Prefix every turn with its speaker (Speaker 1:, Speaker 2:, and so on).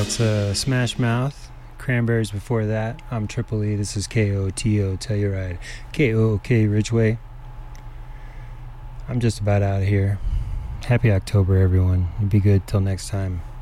Speaker 1: Smash Mouth. Cranberries before that. I'm Triple E. This is KOTO Telluride. KOOK Ridgeway. I'm just about out of here. Happy October, everyone. Be good till next time.